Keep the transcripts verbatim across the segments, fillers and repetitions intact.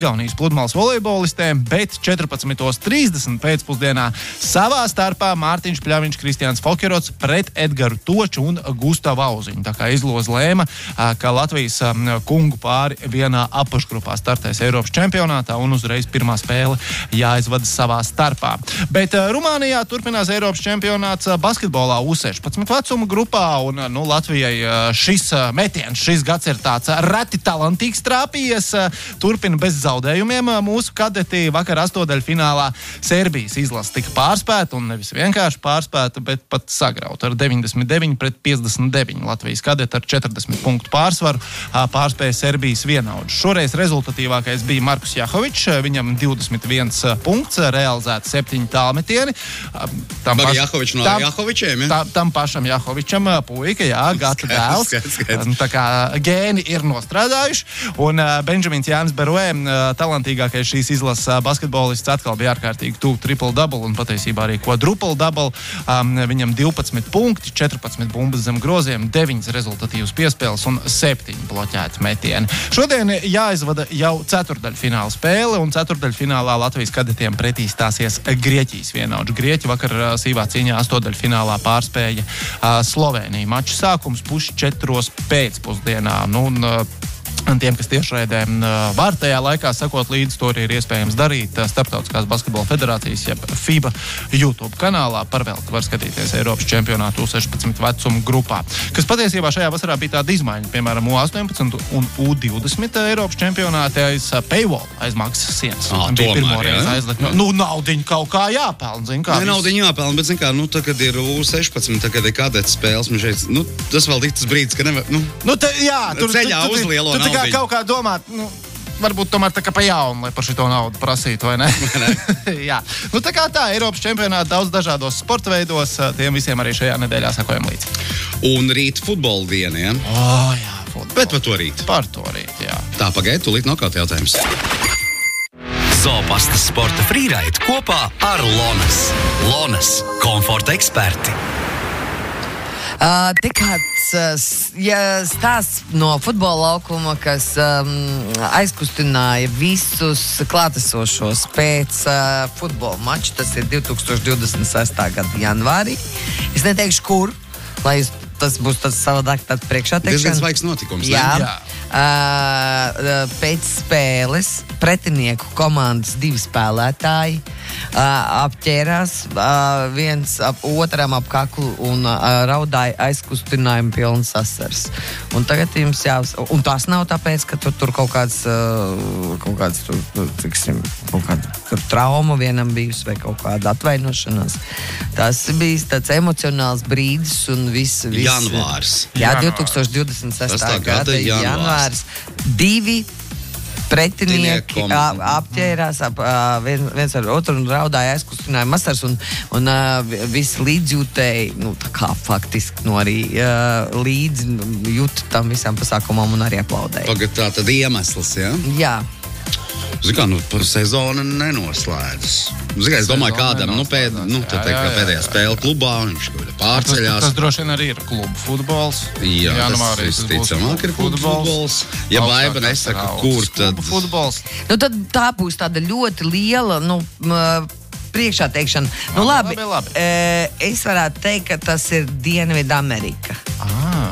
Igaunijas pludmales volejbolistēm, bet četrpadsmit trīsdesmit pēcpusdienā savā starpā Mārtiņš Pļaviņš, Kristiāns Fokerots pret Edgaru Toču un Gustavu Auziņu. Tā kā izloze lēma, ka Latvijas kungu pāri vienā apakšgrupā startēs Eiropas čempionātā un uzreiz pirmā spēle jāizvada savā starpā. Bet Rumānijā turpinās Eiropas čempionāts basketbolā U sešpadsmit vecuma grupā un nu, Latvijai šis metiens, šis gads ir tāds reti talantīgs trāpījies, turpina bez zaudējumiem. Mūsu kadeti vakar astotdaļfinālā Serbijas izlase tika pārspēta un nevis vienkārši pārspēta, bet pat sagrauta ar deviņdesmit deviņi pret piecdesmit deviņi. Latvijas kadeti ar četrdesmit punktu pārsvaru pārspēja Serbijas vienaudžu. Šoreiz rezultatīvākais bija Markus Jahovičs, viņam divdesmit viens punkts, realizēti septiņi tālmetieni. Tam, paš... Jahovič no tam, Jahovičiem, ja? tam, tam pašam Jahovičam puika, jā, gata dēls. Tā kā gēni ir nostrādājuši. Un Benžamins Jānis Beruē, talantīgākais šīs izlases basketbolists, atkal bija ārkārtīgi tuvu triple-double un patiesībā arī quadruple-double. Um, viņam divpadsmit punkti, četrpadsmit bumbas zem groziem, deviņas rezultatīvas piespēles un septiņi bloķēti metieni. Šodien jāizvada jau ceturtdaļfināla spēle un ceturtdaļfinālā Latvijas kadetiem pretī stāsies Grieķijas vienaudžu. Grieķi vakar uh, sīvā cīņā astotdaļfinālā pārspēja uh, Slovēniju. Mača sākums puši četros pēcpusdienā. Nu, un, uh, Un tiem, kas tiešraidē var tajā laikā sekot līdzi, to arī ir iespējams darīt Starptautiskās basketbola federācijas, jeb FIBA YouTube kanālā. Parvelti var skatīties Eiropas čempionātu U sešpadsmit vecuma grupā. Kas patiesībā šajā vasarā bija tāda izmaiņa, piemēram, U astoņpadsmit un U divdesmit Eiropas čempionātā aiz paywall, aiz maksas sienas. Ah, bija tomēr, pirmoreiz ja? aizlikt. Nu, naudiņu kaut kā jāpelna, zin kā. Ne, naudiņu jāpelna, bet, zin kā, nu, tā, kad ir U sešpadsmit, tā, kad ir kadets spēles, man šeit, nu, tas vēl tik tas brīdis, ka nevar, nu, nu te, jā, tur, ceļā tu, tu, uz lielo tu, tu, kā kaut kā domāt, nu, varbūt tomēr tā kā pa jaunu, lai par šito naudu prasītu, vai ne? Jā. Nu, tā kā tā, Eiropas čempionāta daudz dažādos sporta veidos, tiem visiem arī šajā nedēļā sakojam līdzi. Un rīt futbola diena, ja? O, jā, futbola. Bet par to rīt. Par to rīt, jā. Tā, pagaid, tūlīt nokāt jautājums. Zopastas sporta frīraid kopā ar Lonas. Lonas – komforta eksperti. Uh, Tikāds uh, ja stāsts no futbola laukuma, kas um, aizkustināja visus klātesošos pēc uh, futbola mača. Tas ir divtūkstoš divdesmit sestā gada janvārī. Es neteikšu, kur, lai tas būs tas savādāk tāds priekšāteikšana. Diezgan svaigs notikums, ne? Jā. Jā. Uh, pēc spēles pretinieku komandas divi spēlētāji uh, apķērās uh, viens ap otram ap kaklu un uh, raudāja aizkustinājumu pilnas asars. Un tagad jums jāuz... Un tas nav tāpēc, ka tur, tur kaut kāds, uh, kaut kāds tur, tiksim, kaut kāda tur trauma vienam bijusi vai kaut kāda atvainošanās. Tas bijis tāds emocionāls brīdis un viss... viss Janvārs. Jā, divtūkstoš divdesmit sestā gada janvārs. janvārs. Divi pretinieki ap, apķērās ap, vien, viens ar otru un raudāja aizkustinājumu asars un, un visi līdzjūtēji, nu tā kā faktiski, nu arī līdzi jūt tam visam pasākumam un arī aplaudēja. Pagad tā tad iemesls, ja? Jā. Zin kā, nu, sezona nenoslēdzas. Zin kā, es domāju, kādam, nu, pēd, nu, tā teikt, kā pēdējā spēle klubā, viņš pārceļās. Tas, tas droši vien arī ir klubu futbols. Jā, Janvārī tas visticamāk ir klubu futbols. Ja Baiba nesaka, kur tad... Futbols. Nu, tad tā būs tāda ļoti liela, nu, priekšā teikšana. Nu, labi, labi, labi. E, es varētu teikt, ka tas ir Dienvidamerika. Ah.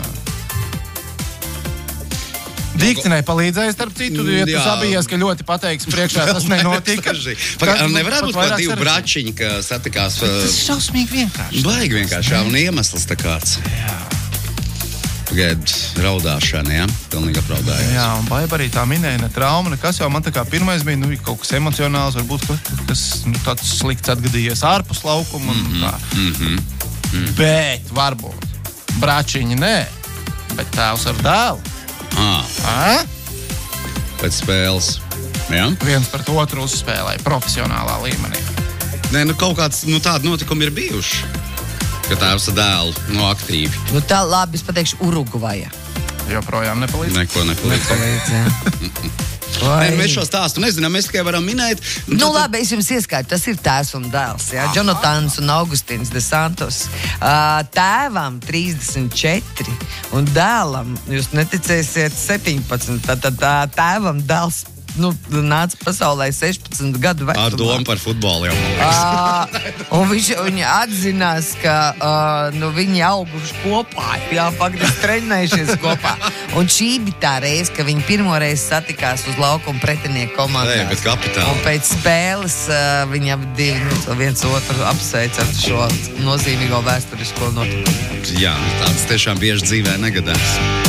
Dikcinai palīdzēja, starp citu, ja tu sabijies, ka ļoti pateiks priekšā, tas nenotika. Pagaid, nevarētu būt kā divi bračiņi, ka satikās... Tas ir šausmīgi vienkārši. Baigi vienkārši, jā, un iemesls tā kāds. Jā. Pagaid, raudāšana, jā, pilnīgi apraudājās. Jā, un Baiba arī tā minēja, ne trauma, nekas jau man tā kā pirmais bija, nu, kaut kas emocionāls, varbūt kas, nu, tāds slikts atgadījies ārpus laukuma un tā. Mm-hmm. Mm-hmm. Bet, varbūt, bračiņi nē, bet tēvs ar dēlu. Ah. Ah? Pēc spēles, jā? Viens pret otru uzspēlēja profesionālā līmenī. Nē, nu kaut kāds, nu tādi notikumi ir bijuši, ka tēvs ar dēlu, nu aktīvi. Nu tā, labi, es pateikšu Urugvaja. Joprojām nepalīdz? Neko nepalīdz. Nepalīdz, jā. Nē, mēs šo stāstu nezinām, mēs tikai varam minēt. Nu, nu labi, es jums ieskaitu, tas ir tēvs un dēls, jā, Jonatans un Augustīns de Santos. Uh, tēvam trīsdesmit četri un dēlam, jūs neticēsiet, septiņpadsmit, tad, tad uh, tēvam dēls nu, nāca pasaulē sešpadsmit gadu vecumā. Ar domu par futbolu jau. Uh, un viņš, viņi atzinās, ka uh, nu, viņi auguši kopā, jā, faktiski trenējušies kopā. Un šī bija tā reize, ka viņi pirmoreiz satikās uz laukuma pretinieku komandās. Nē, bet kapitāli. Un pēc spēles uh, viņi ap divi, nu, viens otru apsveic ar šo nozīmīgo vēsturisko notikumu. Jā, tāds tiešām bieži dzīvē negadās.